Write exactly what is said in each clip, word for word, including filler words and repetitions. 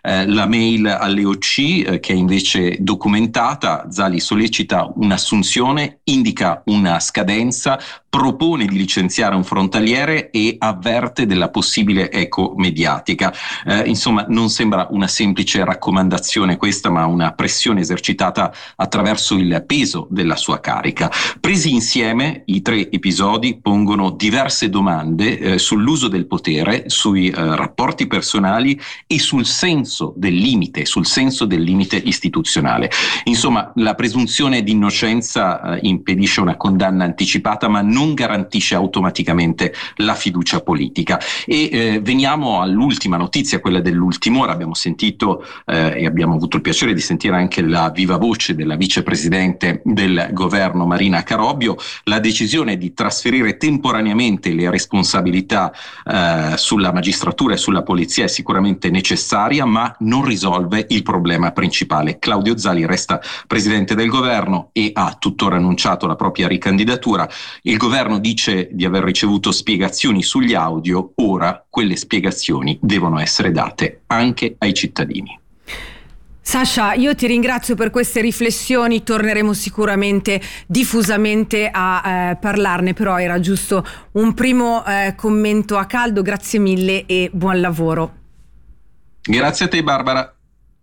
eh, la mail alle O C eh, che è invece documentata. Zali sollecita un'assunzione, indica una scadenza, propone di licenziare un frontaliere e avverte della possibile eco mediatica. Eh, insomma, non sembra una semplice raccomandazione questa, ma una pressione esercitata attraverso il peso della sua carica. Presi insieme, i tre episodi pongono diverse domande eh, sull'uso del potere, sui eh, rapporti personali e sul senso del limite, sul senso del limite istituzionale. Insomma, la presunzione di innocenza eh, impedisce una condanna anticipata, ma non non garantisce automaticamente la fiducia politica. E eh, veniamo all'ultima notizia, quella dell'ultima ora. Abbiamo sentito eh, e abbiamo avuto il piacere di sentire anche la viva voce della vicepresidente del governo Marina Carobio. La decisione di trasferire temporaneamente le responsabilità eh, sulla magistratura e sulla polizia è sicuramente necessaria, ma non risolve il problema principale. Claudio Zali resta presidente del governo e ha tuttora annunciato la propria ricandidatura. Il governo dice di aver ricevuto spiegazioni sugli audio, ora quelle spiegazioni devono essere date anche ai cittadini. Sasha, io ti ringrazio per queste riflessioni, torneremo sicuramente diffusamente a eh, parlarne, però era giusto un primo eh, commento a caldo. Grazie mille e buon lavoro. Grazie a te, Barbara.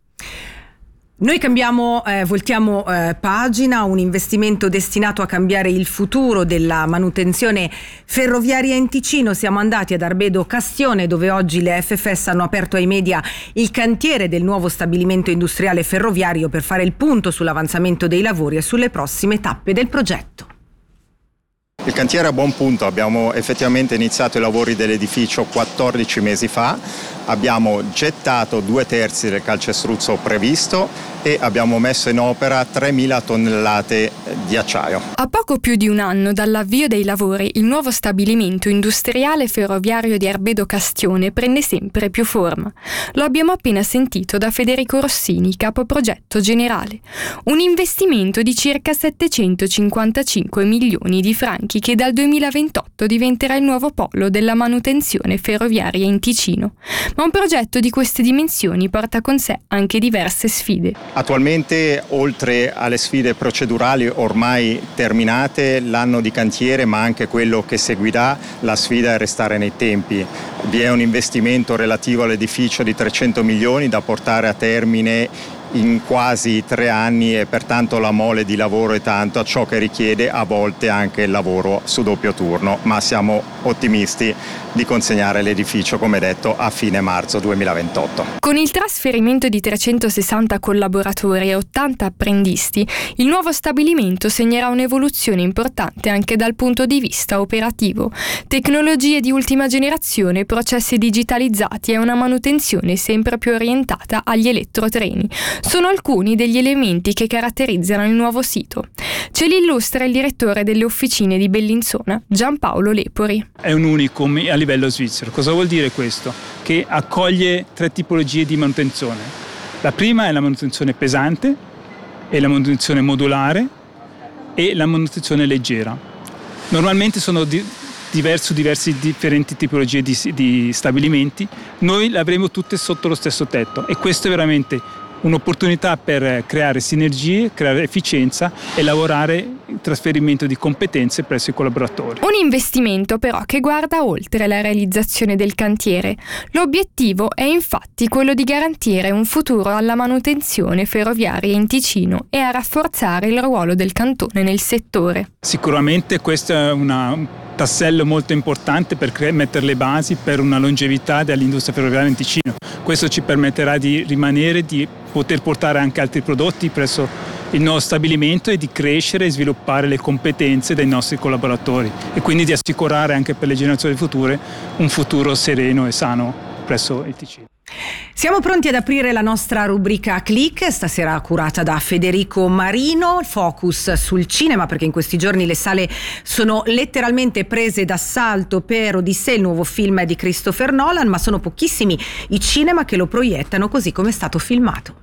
Noi cambiamo, eh, voltiamo eh, pagina. Un investimento destinato a cambiare il futuro della manutenzione ferroviaria in Ticino. Siamo andati ad Arbedo Castione, dove oggi le F F S hanno aperto ai media il cantiere del nuovo stabilimento industriale ferroviario per fare il punto sull'avanzamento dei lavori e sulle prossime tappe del progetto. Il cantiere è a buon punto, abbiamo effettivamente iniziato i lavori dell'edificio quattordici mesi fa, abbiamo gettato due terzi del calcestruzzo previsto e abbiamo messo in opera tremila tonnellate di acciaio. A poco più di un anno dall'avvio dei lavori, il nuovo stabilimento industriale ferroviario di Arbedo Castione prende sempre più forma. Lo abbiamo appena sentito da Federico Rossini, capo progetto generale. Un investimento di circa settecentocinquantacinque milioni di franchi che dal duemilaventotto diventerà il nuovo polo della manutenzione ferroviaria in Ticino. Ma un progetto di queste dimensioni porta con sé anche diverse sfide. Attualmente, oltre alle sfide procedurali ormai terminate, l'anno di cantiere, ma anche quello che seguirà, la sfida è restare nei tempi. Vi è un investimento relativo all'edificio di trecento milioni da portare a termine in quasi tre anni e pertanto la mole di lavoro è tanto, a ciò che richiede a volte anche il lavoro su doppio turno, ma siamo ottimisti di consegnare l'edificio, come detto, a fine marzo duemilaventotto. Con il trasferimento di trecentosessanta collaboratori e ottanta apprendisti, il nuovo stabilimento segnerà un'evoluzione importante anche dal punto di vista operativo. Tecnologie di ultima generazione, processi digitalizzati e una manutenzione sempre più orientata agli elettrotreni sono alcuni degli elementi che caratterizzano il nuovo sito. Ce li illustra il direttore delle officine di Bellinzona, Giampaolo Lepori. È un unicum a livello svizzero. Cosa vuol dire questo? Che accoglie tre tipologie di manutenzione. La prima è la manutenzione pesante, e la manutenzione modulare e la manutenzione leggera. Normalmente sono di, diversi, diversi differenti tipologie di, di stabilimenti. Noi le avremo tutte sotto lo stesso tetto e questo è veramente un'opportunità per creare sinergie, creare efficienza e lavorare il trasferimento di competenze presso i collaboratori. Un investimento però che guarda oltre la realizzazione del cantiere. L'obiettivo è infatti quello di garantire un futuro alla manutenzione ferroviaria in Ticino e a rafforzare il ruolo del cantone nel settore. Sicuramente questo è una, un tassello molto importante per cre- mettere le basi per una longevità dell'industria ferroviaria in Ticino. Questo ci permetterà di rimanere, di poter portare anche altri prodotti presso il nostro stabilimento e di crescere e sviluppare le competenze dei nostri collaboratori e quindi di assicurare anche per le generazioni future un futuro sereno e sano presso il Ticino. Siamo pronti ad aprire la nostra rubrica Click, stasera curata da Federico Marino, focus sul cinema perché in questi giorni le sale sono letteralmente prese d'assalto per Odissea, il nuovo film di Christopher Nolan, ma sono pochissimi i cinema che lo proiettano così come è stato filmato.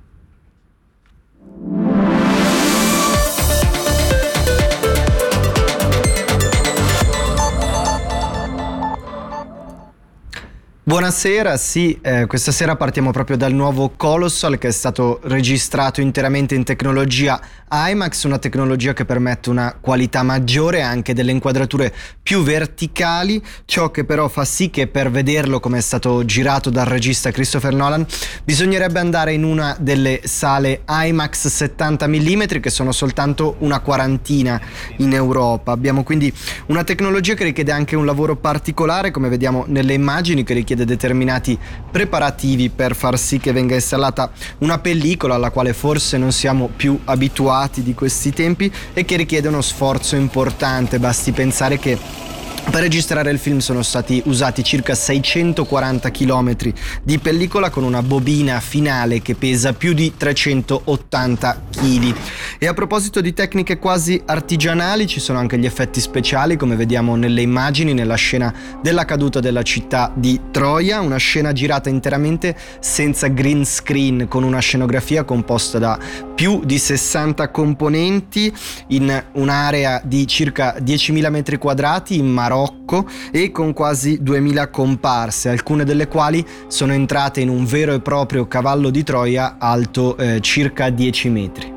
Buonasera, sì, eh, questa sera partiamo proprio dal nuovo Colossal, che è stato registrato interamente in tecnologia IMAX, una tecnologia che permette una qualità maggiore e anche delle inquadrature più verticali, ciò che però fa sì che per vederlo come è stato girato dal regista Christopher Nolan bisognerebbe andare in una delle sale IMAX settanta millimetri, che sono soltanto una quarantina in Europa. Abbiamo quindi una tecnologia che richiede anche un lavoro particolare, come vediamo nelle immagini, che richiede determinati preparativi per far sì che venga installata una pellicola alla quale forse non siamo più abituati di questi tempi e che richiede uno sforzo importante. Basti pensare che per registrare il film sono stati usati circa seicentoquaranta chilometri di pellicola con una bobina finale che pesa più di trecentottanta chili. E a proposito di tecniche quasi artigianali, ci sono anche gli effetti speciali, come vediamo nelle immagini, nella scena della caduta della città di Troia, una scena girata interamente senza green screen, con una scenografia composta da più di sessanta componenti in un'area di circa diecimila metri quadrati in Marocco e con quasi duemila comparse, alcune delle quali sono entrate in un vero e proprio cavallo di Troia alto eh, circa dieci metri.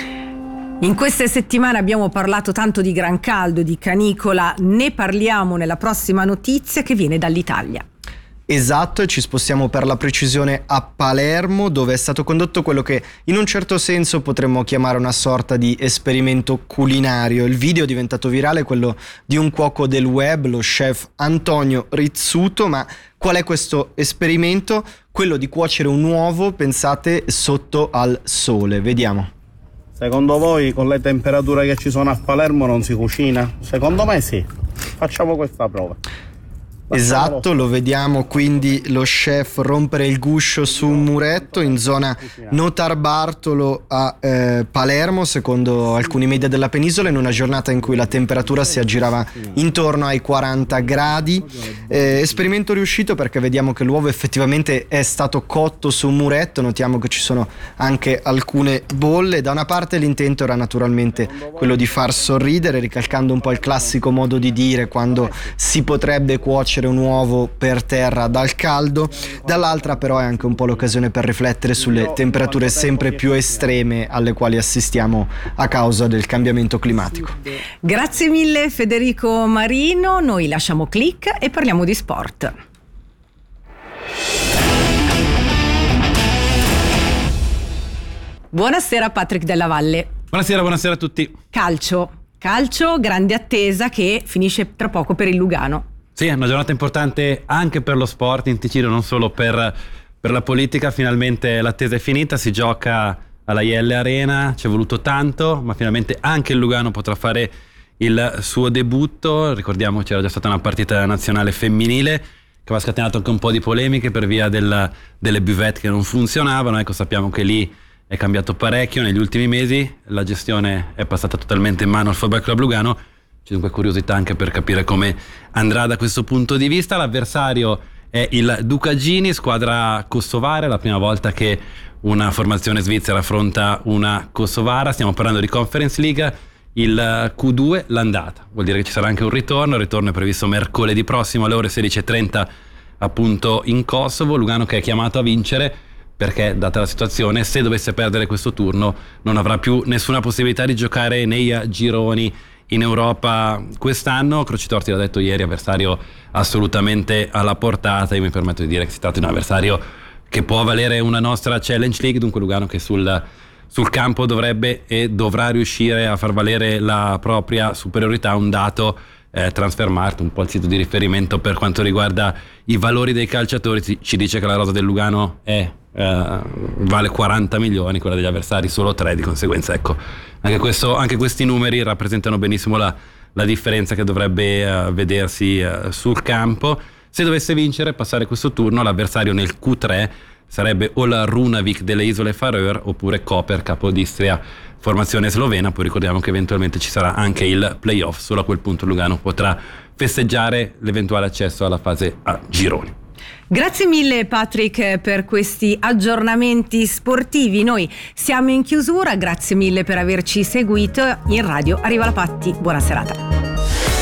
In queste settimane abbiamo parlato tanto di gran caldo, di canicola, ne parliamo nella prossima notizia che viene dall'Italia. Esatto, e ci spostiamo per la precisione a Palermo, dove è stato condotto quello che in un certo senso potremmo chiamare una sorta di esperimento culinario. Il video è diventato virale, quello di un cuoco del web, lo chef Antonio Rizzuto. Ma qual è questo esperimento? Quello di cuocere un uovo, pensate, sotto al sole. Vediamo. Secondo voi con le temperature che ci sono a Palermo non si cucina? Secondo me sì. Facciamo questa prova. Esatto, lo vediamo quindi lo chef rompere il guscio su un muretto in zona Notarbartolo a eh, Palermo, secondo alcuni media della penisola, in una giornata in cui la temperatura si aggirava intorno ai quaranta gradi. Eh, esperimento riuscito perché vediamo che l'uovo effettivamente è stato cotto su un muretto, notiamo che ci sono anche alcune bolle. Da una parte l'intento era naturalmente quello di far sorridere, ricalcando un po' il classico modo di dire quando si potrebbe cuocere un uovo per terra dal caldo, dall'altra però è anche un po' l'occasione per riflettere sulle temperature sempre più estreme alle quali assistiamo a causa del cambiamento climatico. Grazie mille Federico Marino, noi lasciamo Click e parliamo di sport. Buonasera Patrick Della Valle. Buonasera, buonasera a tutti. Calcio, calcio, grande attesa che finisce tra poco per il Lugano. Sì, è una giornata importante anche per lo sport in Ticino, non solo per, per la politica. Finalmente l'attesa è finita, si gioca alla I L Arena, ci è voluto tanto, ma finalmente anche il Lugano potrà fare il suo debutto. Ricordiamo che c'era già stata una partita nazionale femminile che aveva scatenato anche un po' di polemiche per via del, delle buvette che non funzionavano. Ecco, sappiamo che lì è cambiato parecchio negli ultimi mesi, la gestione è passata totalmente in mano al Football Club Lugano. C'è dunque curiosità anche per capire come andrà da questo punto di vista. L'avversario è il Ducagini, squadra kosovare, la prima volta che una formazione svizzera affronta una kosovara. Stiamo parlando di Conference League, il Q due l'andata, vuol dire che ci sarà anche un ritorno. Il ritorno è previsto mercoledì prossimo alle ore sedici e trenta appunto in Kosovo. Lugano che è chiamato a vincere perché, data la situazione, se dovesse perdere questo turno non avrà più nessuna possibilità di giocare nei gironi in Europa quest'anno. Crocitorti l'ha detto ieri, avversario assolutamente alla portata. Io mi permetto di dire che si tratta di un avversario che può valere una nostra Challenge League, dunque Lugano che sul, sul campo dovrebbe e dovrà riuscire a far valere la propria superiorità. Un dato, eh, Transfermarkt, un po' il sito di riferimento per quanto riguarda i valori dei calciatori, ci, ci dice che la rosa del Lugano è eh, vale quaranta milioni, quella degli avversari solo tre, di conseguenza ecco anche, questo, anche questi numeri rappresentano benissimo la, la differenza che dovrebbe uh, vedersi uh, sul campo. Se dovesse vincere, passare questo turno, l'avversario nel Q tre sarebbe o la Runavik delle isole Faroe oppure Koper, Capodistria, formazione slovena. Poi ricordiamo che eventualmente ci sarà anche il playoff, solo a quel punto Lugano potrà festeggiare l'eventuale accesso alla fase a gironi. Grazie mille Patrick per questi aggiornamenti sportivi. Noi siamo in chiusura, grazie mille per averci seguito. In radio arriva la Patti, buona serata.